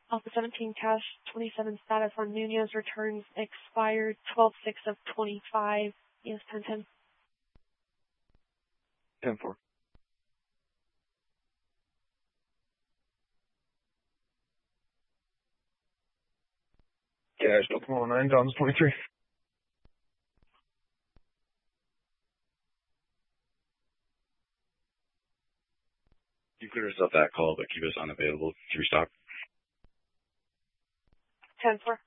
Alpha 17 cash 27 status on Nunez returns expired 12/6 of 25. Yes, 10-10. 10-4. Cash Delta 109, Dom's 23. You clear us up that call, but keep us unavailable to restock. 10-4.